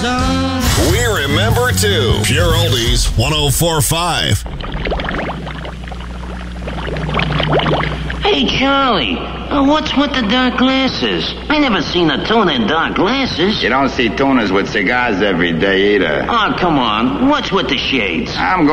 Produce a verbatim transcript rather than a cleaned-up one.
sun. We remember too. Pure Oldies one oh four point five. Hey, Charlie, uh, what's with the dark glasses? I never seen a tuna in dark glasses. You don't see tuners with cigars every day either. Oh, come on. What's with the shades? I'm